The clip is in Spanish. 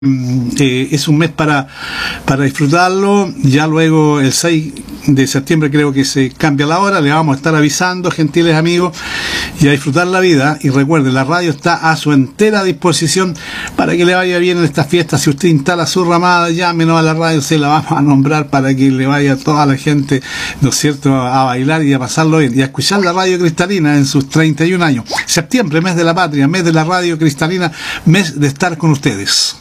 es un mes para disfrutarlo. Ya luego el 6 de septiembre creo que se cambia la hora, le vamos a estar avisando, gentiles amigos, y a disfrutar la vida. Y recuerde, la radio está a su entera disposición para que le vaya bien en estas fiestas. Si usted instala su ramada, llámenos a la radio, se la vamos a nombrar para que le vaya a toda la gente, ¿no es cierto?, a bailar y a pasarlo bien y a escuchar la radio cristalina en sus 31 años. Septiembre, mes de la patria, mes de la radio cristalina, mes de estar con ustedes.